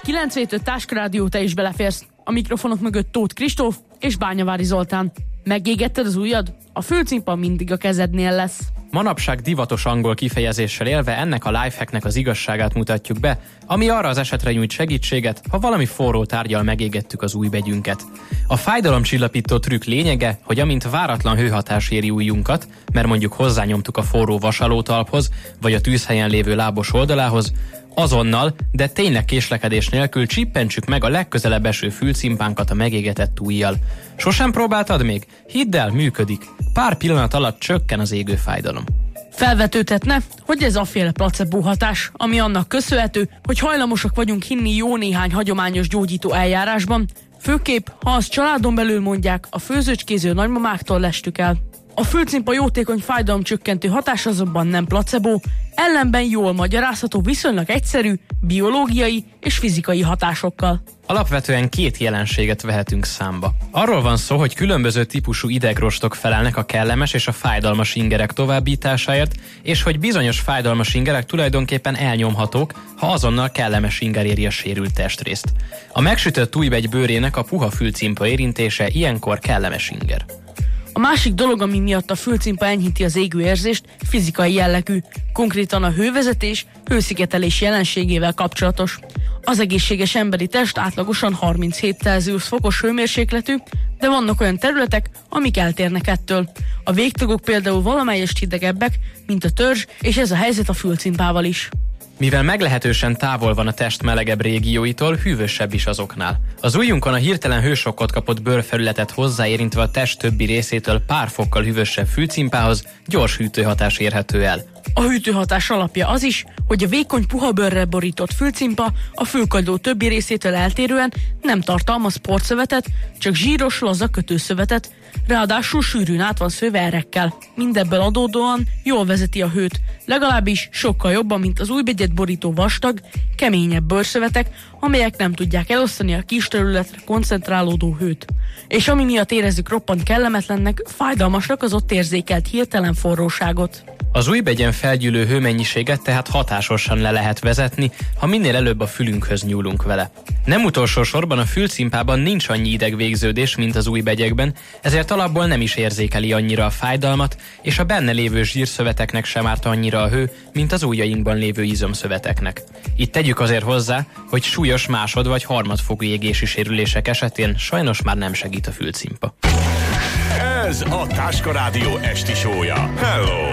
9-től Táska Rádió, te is beleférsz. A mikrofonok mögött Tóth Kristóf és Bányavári Zoltán. Megégetted az ujjad? A fülcimpa mindig a kezednél lesz. Manapság divatos angol kifejezéssel élve ennek a lifehacknek az igazságát mutatjuk be, ami arra az esetre nyújt segítséget, ha valami forró tárggyal megégettük az ujjbegyünket. A fájdalomcsillapító trükk lényege, hogy amint váratlan hőhatás éri ujjunkat, mert mondjuk hozzányomtuk a forró vasalótalphoz, vagy a tűzhelyen lévő lábos oldalához, azonnal, de tényleg késlekedés nélkül csippentsük meg a legközelebb eső fülcimpánkat a megégetett ujjal. Sosem próbáltad még? Hidd el, működik. Pár pillanat alatt csökken az égő fájdalom. Felvetődhetne, hogy ez aféle placebo hatás, ami annak köszönhető, hogy hajlamosak vagyunk hinni jó néhány hagyományos gyógyító eljárásban, főképp, ha azt családon belül mondják, a főzőcskéző nagymamáktól lestük el. A fülcimpa jótékony fájdalomcsökkentő hatás azonban nem placebo, ellenben jól magyarázható viszonylag egyszerű, biológiai és fizikai hatásokkal. Alapvetően két jelenséget vehetünk számba. Arról van szó, hogy különböző típusú idegrostok felelnek a kellemes és a fájdalmas ingerek továbbításáért, és hogy bizonyos fájdalmas ingerek tulajdonképpen elnyomhatók, ha azonnal kellemes inger éri a sérült testrészt. A megsütött ujjbegy bőrének a puha fülcimpa érintése ilyenkor kellemes inger. A másik dolog, ami miatt a fülcimpa enyhíti az égő érzést, fizikai jellegű, konkrétan a hővezetés, hőszigetelés jelenségével kapcsolatos. Az egészséges emberi test átlagosan 37 Celsius fokos hőmérsékletű, de vannak olyan területek, amik eltérnek ettől. A végtagok például valamelyest hidegebbek, mint a törzs, és ez a helyzet a fülcimpával is. Mivel meglehetősen távol van a test melegebb régióitól, hűvösebb is azoknál. Az ujjunkon a hirtelen hősokkot kapott bőrfelületet hozzáérintve a test többi részétől pár fokkal hűvösebb fülcimpához gyors hűtőhatás érhető el. A hűtőhatás alapja az is, hogy a vékony puha bőrrel borított fülcimpa a fülkagyló többi részétől eltérően nem tartalmaz porszövetet, csak zsíros, laza kötőszövetet, ráadásul sűrűn át van szőve erekkel. Mindebből adódóan jól vezeti a hőt, legalábbis sokkal jobban, mint az ujjbegyet borító vastag, keményebb bőrszövetek, amelyek nem tudják elosztani a kis területre koncentrálódó hőt. És ami miatt érezzük roppant kellemetlennek, fájdalmasnak az ott érzékelt hirtelen forróságot. Az ujjbegyen felgyűlő hőmennyiséget tehát hatásosan le lehet vezetni, ha minél előbb a fülünkhöz nyúlunk vele. Nem utolsó sorban a fülcimpában nincs annyi idegvégződés, mint az ujjbegyekben, ezért alapból nem is érzékeli annyira a fájdalmat, és a benne lévő zsírszöveteknek sem árt annyira a hő, mint az ujjainkban lévő izomszöveteknek. Itt tegyük azért hozzá, hogy súlyos másod- vagy harmadfokú égési sérülések esetén sajnos már nem segít a fülcimpa. Ez a Táska Rádió esti show-ja. Hello!